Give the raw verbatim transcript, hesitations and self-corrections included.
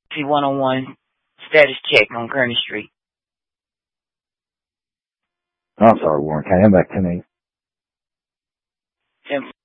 See one oh one status check on Kearney Street. I'm sorry, Warren. Can I come back to me? ten